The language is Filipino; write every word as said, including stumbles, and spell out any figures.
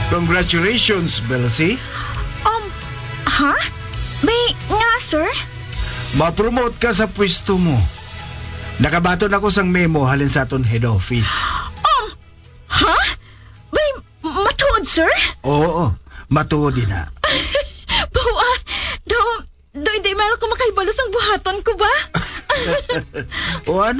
Congratulations, Belsi. Um, ha? May nga, sir? Ma-promote ka sa pwesto mo. Nakabaton ako sang memo halin sa aton head office. Um, ha? May matuod, sir? Oo, matuod din na. Bawa, daw, daw, hindi meron ko makahibalos ang buhaton ko ba? O